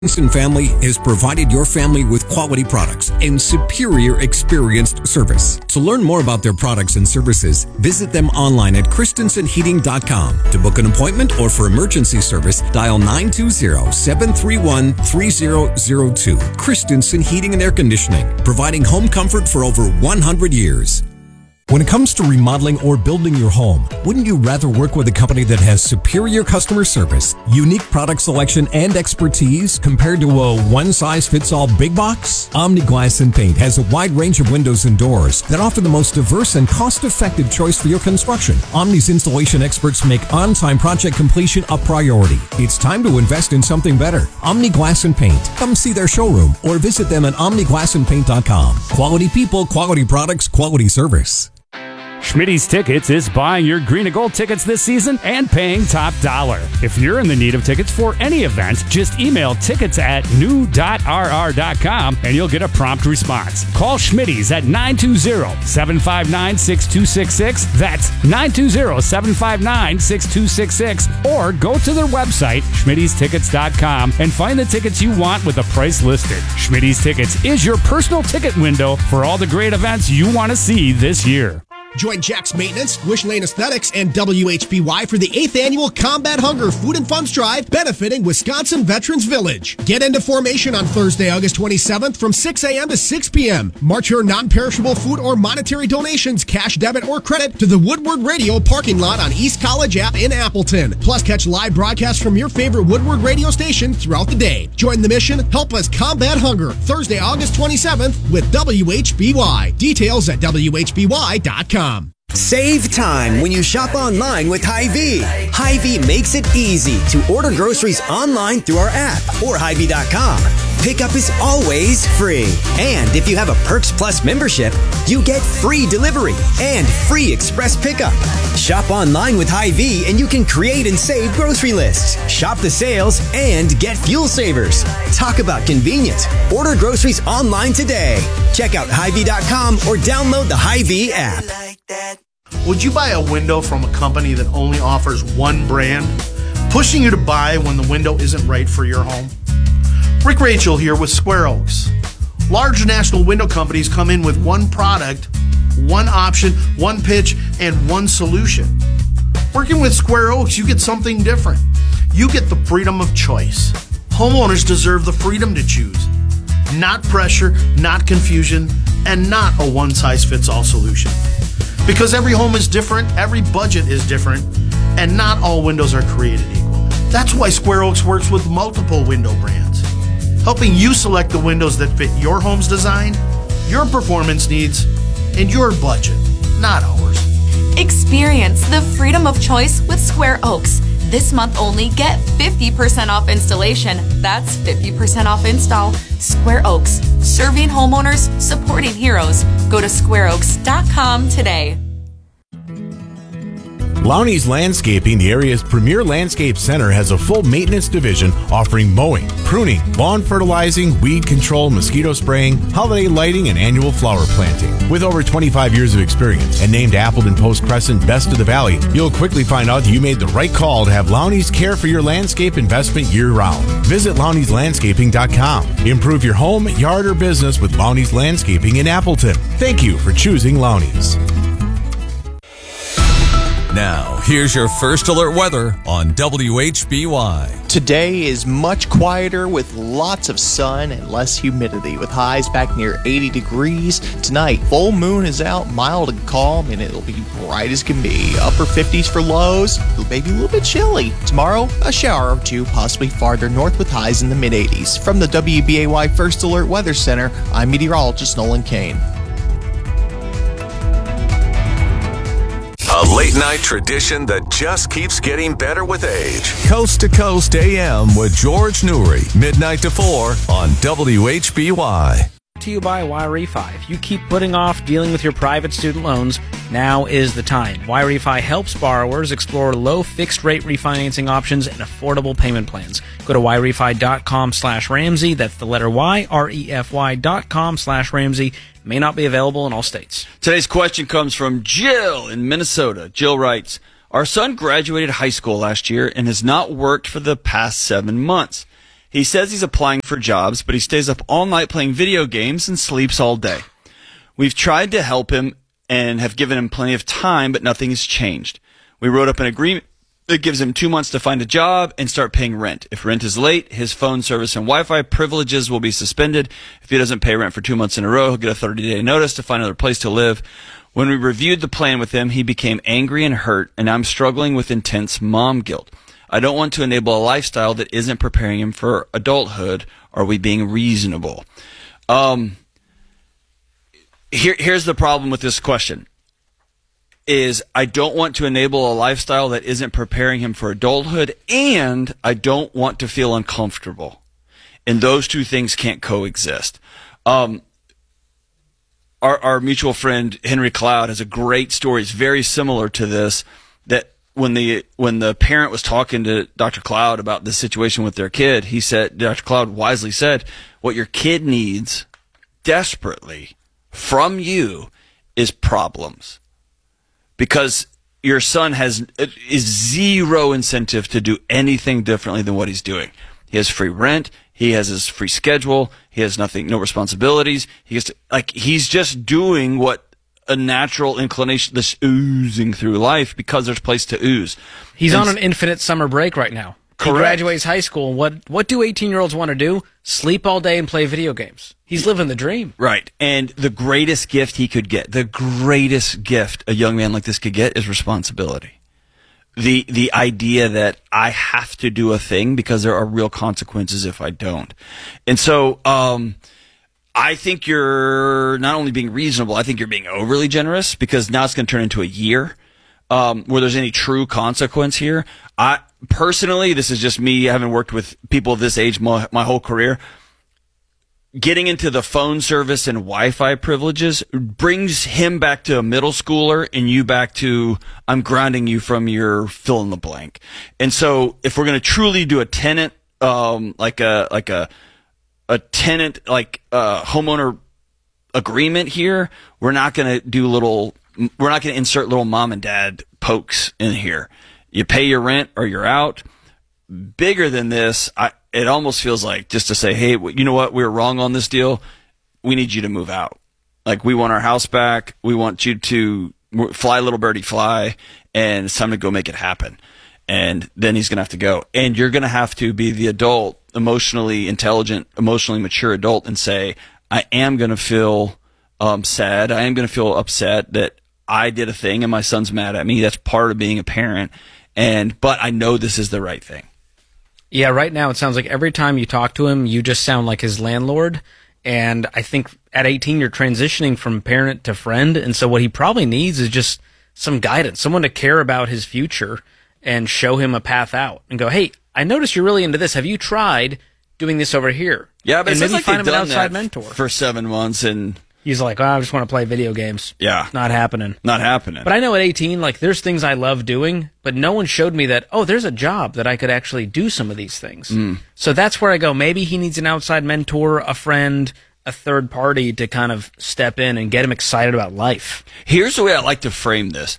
Family has provided your family with quality products and superior experienced service. To learn more about their products and services, visit them online at christensenheating.com. To book an appointment or for emergency service, dial 920-731-3002. Christensen Heating and Air Conditioning, providing home comfort for over 100 years. When it comes to remodeling or building your home, wouldn't you rather work with a company that has superior customer service, unique product selection, and expertise compared to a one-size-fits-all big box? Omni Glass and Paint has a wide range of windows and doors that offer the most diverse and cost-effective choice for your construction. Omni's installation experts make on-time project completion a priority. It's time to invest in something better. Omni Glass and Paint. Come see their showroom or visit them at omniglassandpaint.com. Quality people, quality products, quality service. Schmitty's Tickets is buying your green and gold tickets this season and paying top dollar. If you're in the need of tickets for any event, just email tickets@new.rr.com and you'll get a prompt response. Call Schmitty's at 920-759-6266. That's 920-759-6266. Or go to their website, schmittystickets.com, and find the tickets you want with a price listed. Schmitty's Tickets is your personal ticket window for all the great events you want to see this year. Join Jack's Maintenance, Wish Lane Aesthetics, and WHBY for the 8th Annual Combat Hunger Food and Funds Drive benefiting Wisconsin Veterans Village. Get into formation on Thursday, August 27th from 6 a.m. to 6 p.m. March your non-perishable food or monetary donations, cash, debit, or credit to the Woodward Radio parking lot on East College Ave in Appleton. Plus, catch live broadcasts from your favorite Woodward radio station throughout the day. Join the mission. Help us combat hunger. Thursday, August 27th with WHBY. Details at WHBY.com. Save time when you shop online with Hy-Vee. Hy-Vee makes it easy to order groceries online through our app or Hy-Vee.com. Pickup is always free. And if you have a Perks Plus membership, you get free delivery and free express pickup. Shop online with Hy-Vee and you can create and save grocery lists, shop the sales, and get fuel savers. Talk about convenient. Order groceries online today. Check out Hy-Vee.com or download the Hy-Vee app. Would you buy a window from a company that only offers one brand, pushing you to buy when the window isn't right for your home? Rick Rachel here with Square Oaks. Large national window companies come in with one product, one option, one pitch, and one solution. Working with Square Oaks, you get something different. You get the freedom of choice. Homeowners deserve the freedom to choose. Not pressure, not confusion, and not a one-size-fits-all solution. Because every home is different, every budget is different, and not all windows are created equal. That's why Square Oaks works with multiple window brands, helping you select the windows that fit your home's design, your performance needs, and your budget, not ours. Experience the freedom of choice with Square Oaks. This month only, get 50% off installation. That's 50% off install. Square Oaks, serving homeowners, supporting heroes. Go to squareoaks.com today. Lowney's Landscaping, the area's premier landscape center, has a full maintenance division offering mowing, pruning, lawn fertilizing, weed control, mosquito spraying, holiday lighting, and annual flower planting. With over 25 years of experience and named Appleton Post Crescent Best of the Valley, you'll quickly find out that you made the right call to have Lowney's care for your landscape investment year-round. Visit Lowney'sLandscaping.com. Improve your home, yard, or business with Lowney's Landscaping in Appleton. Thank you for choosing Lowney's. Now, here's your first alert weather on WHBY. Today is much quieter with lots of sun and less humidity, with highs back near 80 degrees. Tonight, full moon is out, mild and calm, and it'll be bright as can be. Upper 50s for lows, maybe a little bit chilly. Tomorrow, a shower or two, possibly farther north with highs in the mid-80s. From the WBAY First Alert Weather Center, I'm meteorologist Nolan Kane. A late-night tradition that just keeps getting better with age. Coast to Coast AM with George Newry, midnight to 4 on WHBY. To you by YRefi. If you keep putting off dealing with your private student loans, now is the time. YRefi helps borrowers explore low fixed-rate refinancing options and affordable payment plans. Go to YRefi.com/Ramsey. That's the letter Y, REFY.com/Ramsey. May not be available in all states. Today's question comes from Jill in Minnesota. Jill writes, our son graduated high school last year and has not worked for the past 7 months. He says he's applying for jobs, but he stays up all night playing video games and sleeps all day. We've tried to help him and have given him plenty of time, but nothing has changed. We wrote up an agreement that gives him 2 months to find a job and start paying rent. If rent is late, his phone service and Wi-Fi privileges will be suspended. If he doesn't pay rent for 2 months in a row, he'll get a 30-day notice to find another place to live. When we reviewed the plan with him, he became angry and hurt, and I'm struggling with intense mom guilt. I don't want to enable a lifestyle that isn't preparing him for adulthood. Are we being reasonable? Here's the problem with this question. Is I don't want to enable a lifestyle that isn't preparing him for adulthood, and I don't want to feel uncomfortable. And those two things can't coexist. Our mutual friend Henry Cloud has a great story. It's very similar to this, that when the parent was talking to Dr. Cloud about this situation with their kid, Dr. Cloud wisely said, what your kid needs desperately from you is problems. Because your son is zero incentive to do anything differently than what he's doing. He has free rent. He has his free schedule. He has no responsibilities. He's just doing what a natural inclination, this oozing through life, because there's a place to ooze. He's on an infinite summer break right now. Correct. He graduates high school. What do 18-year-olds want to do? Sleep all day and play video games. He's living the dream. Right. And the greatest gift he could get, the greatest gift a young man like this could get is responsibility. The idea that I have to do a thing because there are real consequences if I don't. And so I think you're not only being reasonable, I think you're being overly generous, because now it's going to turn into a year where there's any true consequence here. Personally, this is just me having worked with people of this age my whole career. Getting into the phone service and Wi-Fi privileges brings him back to a middle schooler and you back to, I'm grounding you from your fill in the blank. And so if we're going to truly do a tenant, homeowner agreement here, we're not going to insert little mom and dad pokes in here. You pay your rent or you're out. Bigger than this, it almost feels like just to say, hey, you know what? We were wrong on this deal. We need you to move out. Like, we want our house back. We want you to fly, little birdie, fly. And it's time to go make it happen. And then he's going to have to go. And you're going to have to be the adult, emotionally intelligent, emotionally mature adult, and say, I am going to feel sad. I am going to feel upset that I did a thing and my son's mad at me. That's part of being a parent. But I know this is the right thing. Yeah, right now it sounds like every time you talk to him, you just sound like his landlord. And I think at 18, you're transitioning from parent to friend. And so what he probably needs is just some guidance, someone to care about his future and show him a path out and go, hey, I noticed you're really into this. Have you tried doing this over here? Yeah, but and maybe like find him an outside that mentor for 7 months, and he's like, I just want to play video games. Yeah. Not happening. Not happening. But I know at 18, there's things I love doing, but no one showed me that, there's a job that I could actually do some of these things. So that's where I go, maybe he needs an outside mentor, a friend, a third party to kind of step in and get him excited about life. Here's the way I like to frame this.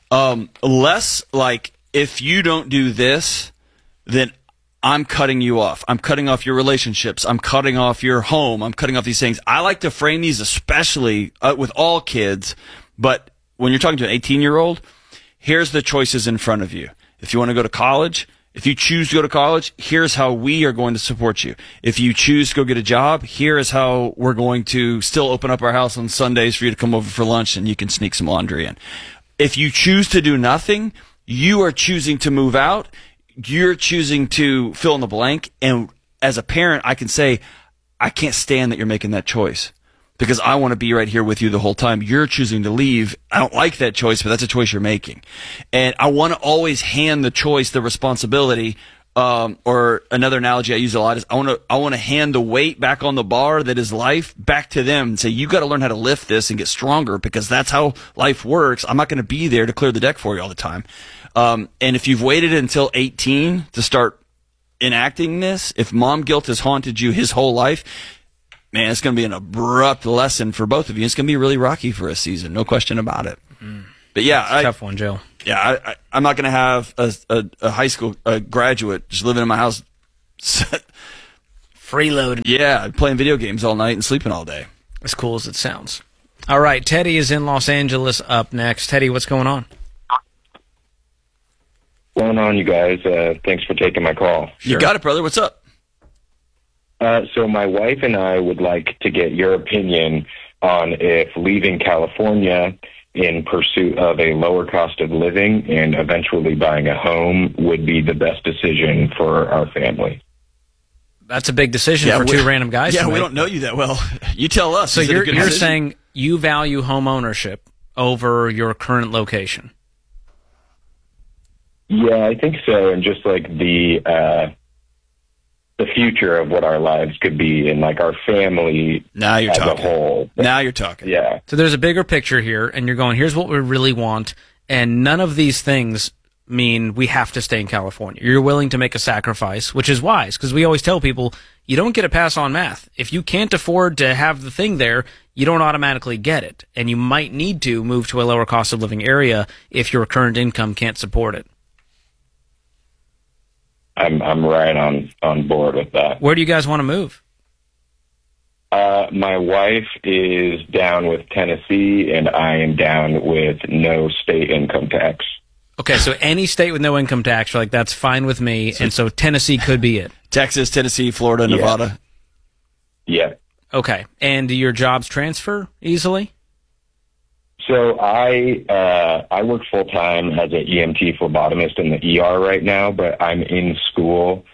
Less like, if you don't do this, then I'm cutting you off. I'm cutting off your relationships. I'm cutting off your home. I'm cutting off these things. I like to frame these especially with all kids, but when you're talking to an 18-year-old, here's the choices in front of you. If you want to go to college, if you choose to go to college, here's how we are going to support you. If you choose to go get a job, here is how we're going to still open up our house on Sundays for you to come over for lunch and you can sneak some laundry in. If you choose to do nothing, you are choosing to move out. You're choosing to fill in the blank. And as a parent, I can say, I can't stand that you're making that choice because I want to be right here with you the whole time. You're choosing to leave. I don't like that choice, but that's a choice you're making. And I want to always hand the choice, the responsibility, or another analogy I use a lot is I want to hand the weight back on the bar that is life back to them and say, you got to learn how to lift this and get stronger because that's how life works. I'm not going to be there to clear the deck for you all the time. And if you've waited until 18 to start enacting this, if mom guilt has haunted you his whole life, man, it's going to be an abrupt lesson for both of you. It's going to be really rocky for a season, no question about it. But yeah, it's a tough one, Joe. Yeah, I'm not going to have a high school graduate just living in my house Freeloading. Yeah, playing video games all night and sleeping all day. As cool as it sounds. All right, Teddy is in Los Angeles up next. Teddy, what's going on? What's going on, you guys? Thanks for taking my call. You got it, brother. What's up? So my wife and I would like to get your opinion on if leaving California in pursuit of a lower cost of living and eventually buying a home would be the best decision for our family. That's a big decision for two random guys. Yeah, we don't know you that well. You tell us. So you're saying you value home ownership over your current location? Yeah, I think so. And just like the future of what our lives could be and like our family as a whole. Now you're talking. Yeah. So there's a bigger picture here, and you're going, here's what we really want, and none of these things mean we have to stay in California. You're willing to make a sacrifice, which is wise, because we always tell people, you don't get a pass on math. If you can't afford to have the thing there, you don't automatically get it, and you might need to move to a lower cost of living area if your current income can't support it. I'm right on board with that. Where do you guys want to move? My wife is down with Tennessee, and I am down with no state income tax. Okay, so any state with no income tax, like that's fine with me, and so Tennessee could be it. Texas, Tennessee, Florida, Nevada. Yeah. Okay, and do your jobs transfer easily? So I work full time as an EMT phlebotomist in the ER right now, but I'm in school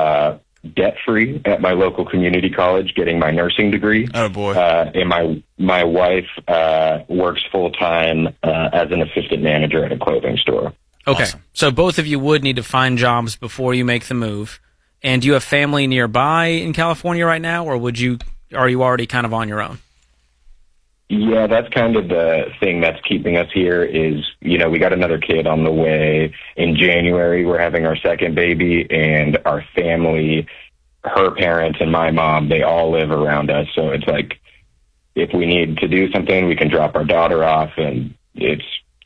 debt free at my local community college, getting my nursing degree. Oh boy! And my wife works full time as an assistant manager at a clothing store. Okay, Awesome. So both of you would need to find jobs before you make the move. And do you have family nearby in California right now, or are you already kind of on your own? Yeah, that's kind of the thing that's keeping us here is, we got another kid on the way. In January, we're having our second baby, and our family, her parents and my mom, they all live around us. So it's like, if we need to do something, we can drop our daughter off, and it's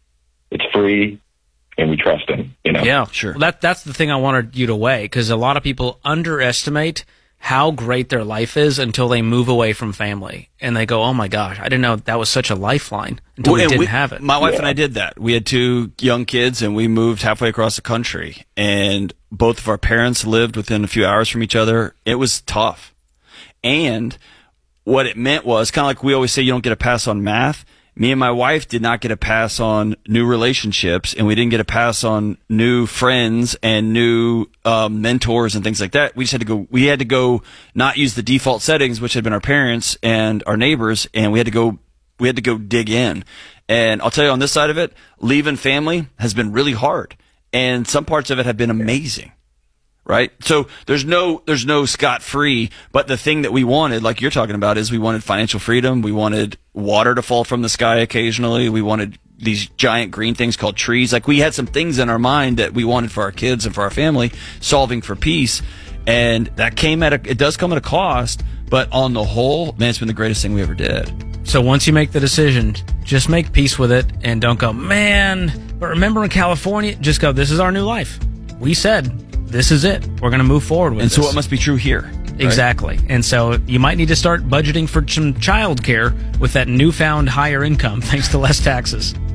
free, and we trust him, Yeah, sure. Well, that's the thing I wanted you to weigh, because a lot of people underestimate how great their life is until they move away from family. And they go, oh my gosh, I didn't know that was such a lifeline until we didn't have it. My wife and I did that. We had two young kids, and we moved halfway across the country. And both of our parents lived within a few hours from each other. It was tough. And what it meant was, kind of like we always say, you don't get a pass on math. Me and my wife did not get a pass on new relationships, and we didn't get a pass on new friends and new mentors and things like that. We just had to go. We had to go not use the default settings, which had been our parents and our neighbors, and we had to go dig in. And I'll tell you, on this side of it, leaving family has been really hard, and some parts of it have been amazing. Right? So there's no scot-free, but the thing that we wanted, like you're talking about, is we wanted financial freedom. We wanted water to fall from the sky occasionally. We wanted these giant green things called trees. Like, we had some things in our mind that we wanted for our kids and for our family, solving for peace. And that it does come at a cost, but on the whole, man, it's been the greatest thing we ever did. So once you make the decision, just make peace with it, and don't go, man, but remember in California, just go, this is our new life. We said, this is it. We're going to move forward with this. And so it must be true here. Right? Exactly. And so you might need to start budgeting for some child care with that newfound higher income thanks to less taxes.